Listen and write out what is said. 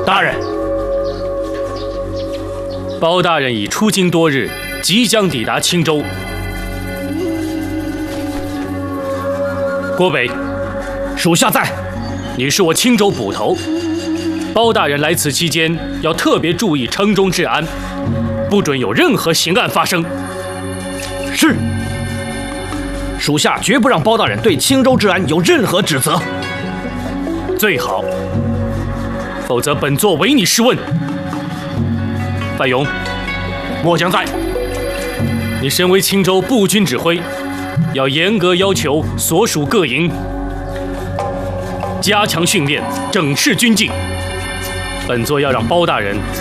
大人，包大人已出京多日，即将抵达青州。郭北， 属下在。 你是我青州捕头，包大人来此期间要特别注意城中治安，不准有任何刑案发生。 是。属下绝不让包大人对青州治安有任何指责。 最好，否则本座唯你是问。范勇， 末将在。 你身为青州步军指挥，要严格要求所属各营加强训练，整饬军纪。本座要让包大人